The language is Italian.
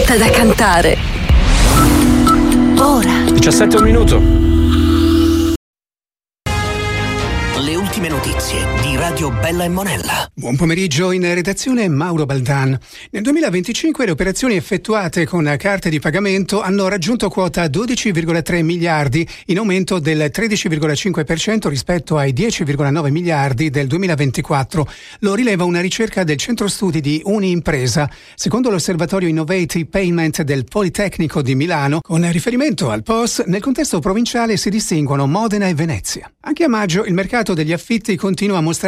fatta da cantare. Ora. 17 un minuto. Le ultime notizie di Radio Bella e Monella. Buon pomeriggio, in redazione Mauro Baldan. Nel 2025 le operazioni effettuate con carte di pagamento hanno raggiunto quota 12,3 miliardi, in aumento del 13,5% rispetto ai 10,9 miliardi del 2024. Lo rileva una ricerca del centro studi di Uniimpresa. Secondo l'osservatorio Innovative Payment del Politecnico di Milano, con riferimento al POS, nel contesto provinciale si distinguono Modena e Venezia. Anche a maggio il mercato degli affitti continua a mostrare